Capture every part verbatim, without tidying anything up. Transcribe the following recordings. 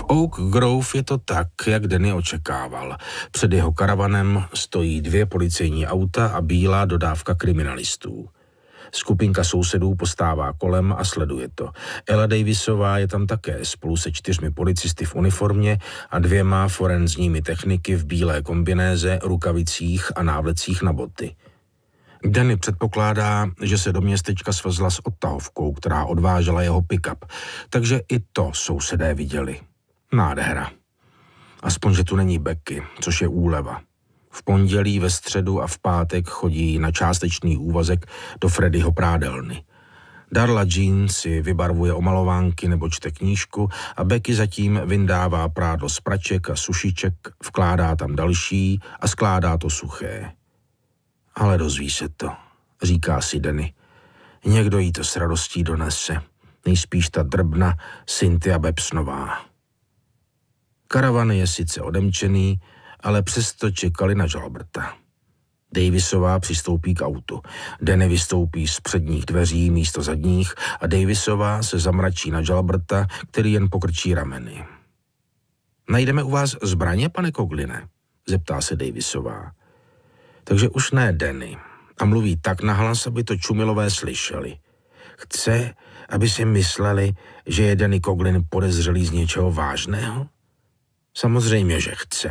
Oak Grove je to tak, jak Danny očekával. Před jeho karavanem stojí dvě policejní auta a bílá dodávka kriminalistů. Skupinka sousedů postává kolem a sleduje to. Ella Davisová je tam také spolu se čtyřmi policisty v uniformě a dvěma forenzními techniky v bílé kombinéze, rukavicích a návlecích na boty. Danny předpokládá, že se do městečka svezla s odtahovkou, která odvážela jeho pick-up, takže i to sousedé viděli. Nádhera. Aspoň, že tu není Becky, což je úleva. V pondělí, ve středu a v pátek chodí na částečný úvazek do Freddyho prádelny. Darla Jean si vybarvuje omalovánky nebo čte knížku a Becky zatím vyndává prádlo z praček a sušiček, vkládá tam další a skládá to suché. Ale dozví se to, říká si Danny. Někdo jí to s radostí donese. Nejspíš ta drbna Cynthia Bebsnová. Karavan je sice odemčený, ale přesto čekali na Jalberta. Davisová přistoupí k autu. Danny vystoupí z předních dveří místo zadních a Davisová se zamračí na Jalberta, který jen pokrčí rameny. Najdeme u vás zbraně, pane Coughline? Zeptá se Davisová. Takže už ne Danny. A mluví tak nahlas, aby to Čumilové slyšeli. Chce, aby si mysleli, že je Danny Coughlin podezřelý z něčeho vážného? Samozřejmě, že chce.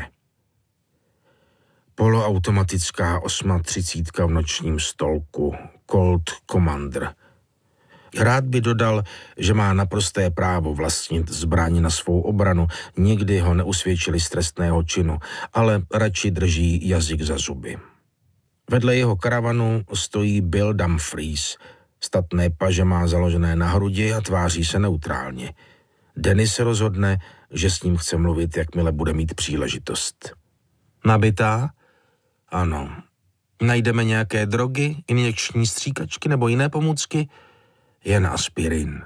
Poloautomatická osmatřicítka v nočním stolku, Colt Commander. Rád by dodal, že má naprosté právo vlastnit zbraň na svou obranu, nikdy ho neusvědčili z trestného činu, ale radši drží jazyk za zuby. Vedle jeho karavanu stojí Bill Dumfries. Statné paže má založené na hrudi a tváří se neutrálně. Danny se rozhodne, že s ním chce mluvit, jakmile bude mít příležitost. Nabitá? Ano. Najdeme nějaké drogy, injekční stříkačky nebo jiné pomůcky? Jen aspirin.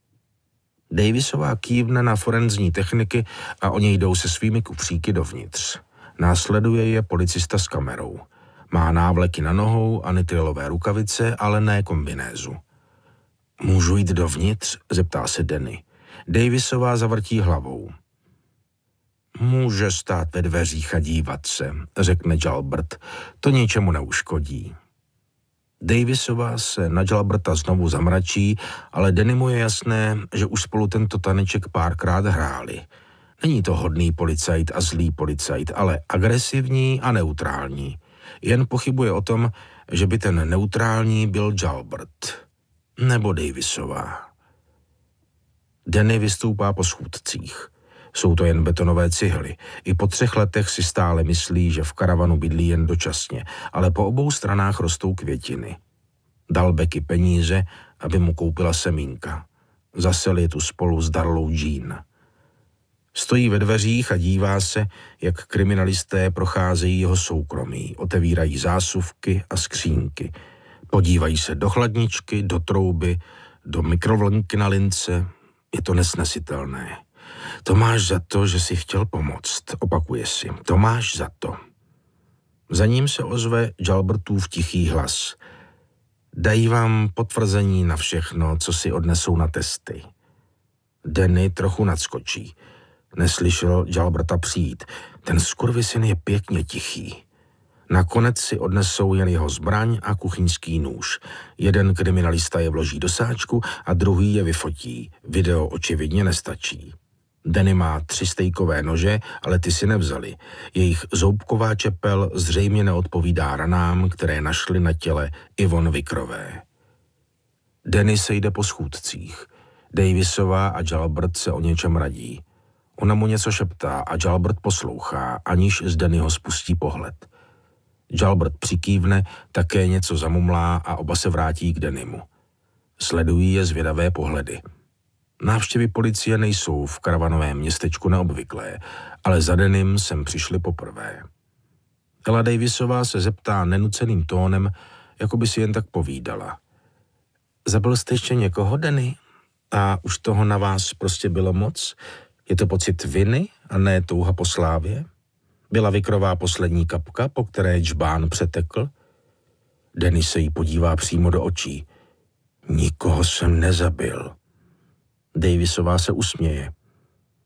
Davisová kývne na forenzní techniky a oni jdou se svými kufříky dovnitř. Následuje je policista s kamerou. Má návleky na nohou a nitrilové rukavice, ale ne kombinézu. Můžu jít dovnitř? Zeptá se Danny. Davisová zavrtí hlavou. Může stát ve dveřích a dívat se, řekne Jalbert. To ničemu neuškodí. Davisová se na Jalberta znovu zamračí, ale Dannymu je jasné, že už spolu tento taneček párkrát hráli. Není to hodný policajt a zlý policajt, ale agresivní a neutrální. Jen pochybuje o tom, že by ten neutrální byl Jalbert. Nebo Davisová. Danny vystoupá po schůdcích. Jsou to jen betonové cihly. I po třech letech si stále myslí, že v karavanu bydlí jen dočasně, ale po obou stranách rostou květiny. Dal Becky peníze, aby mu koupila semínka. Zasel je tu spolu s Darlou Jean. Stojí ve dveřích a dívá se, jak kriminalisté procházejí jeho soukromí, otevírají zásuvky a skřínky. Podívají se do chladničky, do trouby, do mikrovlnky na lince. Je to nesnesitelné. To máš za to, že jsi chtěl pomoct, opakuje si. To máš za to. Za ním se ozve Jalbertův tichý hlas. Dají vám potvrzení na všechno, co si odnesou na testy. Danny trochu nadskočí. Neslyšel Jalberta přijít. Ten skurvisyn je pěkně tichý. Nakonec si odnesou jen jeho zbraň a kuchyňský nůž. Jeden kriminalista je vloží do sáčku a druhý je vyfotí. Video očividně nestačí. Danny má tři stejkové nože, ale ty si nevzali. Jejich zoubková čepel zřejmě neodpovídá ranám, které našli na těle Yvonne Wickerové. Danny se jde po schůdcích. Davisová a Jalbert se o něčem radí. Ona mu něco šeptá a Jalbert poslouchá, aniž z Dannyho spustí pohled. Jalbert přikývne, také něco zamumlá a oba se vrátí k Dannymu. Sledují je zvědavé pohledy. Návštěvy policie nejsou v karavanovém městečku neobvyklé, ale za Dannym sem přišli poprvé. Ella Davisová se zeptá nenuceným tónem, jako by si jen tak povídala. Zabil jste ještě někoho, Danny? A už toho na vás prostě bylo moc? Je to pocit viny a ne touha po slávě? Byla Wickerová poslední kapka, po které džbán přetekl? Danny se jí podívá přímo do očí. Nikoho jsem nezabil. Davisová se usměje.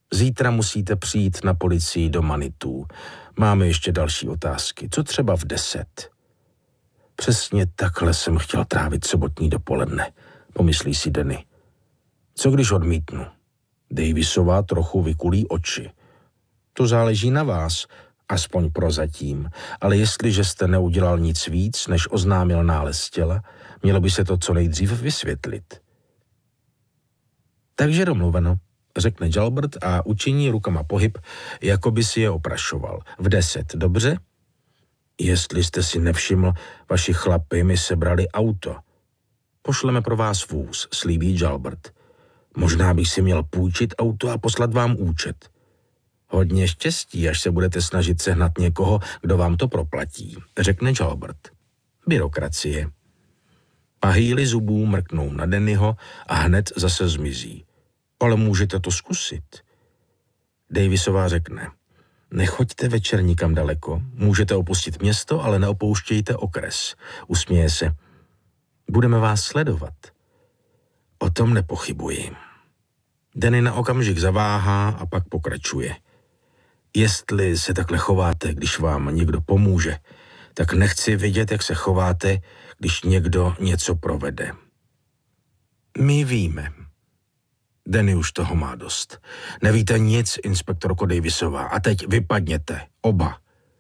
Zítra musíte přijít na policii do Manitou. Máme ještě další otázky. Co třeba v deset? Přesně takhle jsem chtěl trávit sobotní dopoledne, pomyslí si Danny. Co když odmítnu? Davisová trochu vykulí oči. To záleží na vás, aspoň prozatím, ale jestliže jste neudělal nic víc, než oznámil nález těla, mělo by se to co nejdřív vysvětlit. Takže domluveno, řekne Jalbert a učiní rukama pohyb, jako by si je oprašoval. V deset, dobře? Jestli jste si nevšiml, vaši chlapi mi sebrali auto. Pošleme pro vás vůz, slíbí Jalbert. Možná bych si měl půjčit auto a poslat vám účet. Hodně štěstí, až se budete snažit sehnat někoho, kdo vám to proplatí, řekne Jalbert. Byrokracie. Pahýly zubů mrknou na Dannyho a hned zase zmizí. Ale můžete to zkusit. Davisová řekne. Nechoďte večer nikam daleko. Můžete opustit město, ale neopouštějte okres. Usměje se. Budeme vás sledovat. O tom nepochybuji. Danny na okamžik zaváhá a pak pokračuje. Jestli se takhle chováte, když vám někdo pomůže, tak nechci vidět, jak se chováte, když někdo něco provede. My víme. Danny už toho má dost. Nevíte nic, inspektorko Davisová, a teď vypadněte, oba.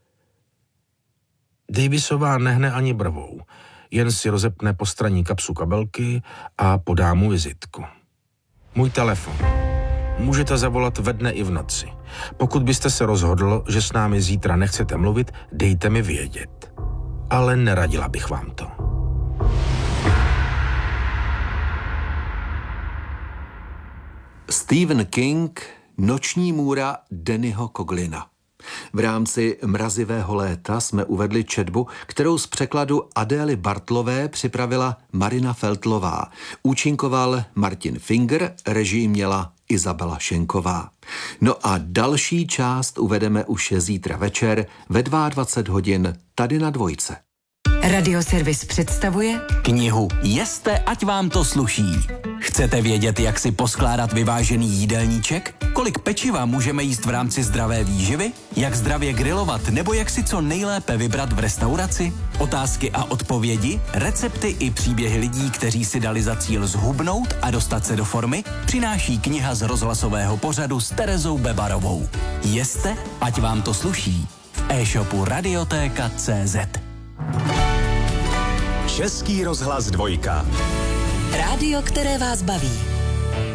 Davisová nehne ani brvou, jen si rozepne postranní kapsu kabelky a podá mu vizitku. Můj telefon. Můžete zavolat ve dne i v noci. Pokud byste se rozhodl, že s námi zítra nechcete mluvit, dejte mi vědět. Ale neradila bych vám to. Stephen King, Noční můra Dannyho Coughlina. V rámci Mrazivého léta jsme uvedli četbu, kterou z překladu Adély Bartlové připravila Marina Feltlová. Účinkoval Martin Finger, režii měla Izabela Šenková. No a další část uvedeme už zítra večer ve dvacet dva hodin tady na Dvojce. Radioservis představuje knihu Jeste, ať vám to sluší. Chcete vědět, jak si poskládat vyvážený jídelníček? Kolik pečiva můžeme jíst v rámci zdravé výživy? Jak zdravě grilovat nebo jak si co nejlépe vybrat v restauraci? Otázky a odpovědi, recepty i příběhy lidí, kteří si dali za cíl zhubnout a dostat se do formy, přináší kniha z rozhlasového pořadu s Terezou Bebarovou. Jeste, ať vám to sluší. V e-shopu radiotéka tečka cé zet. Český rozhlas Dvojka. rádio, které vás baví.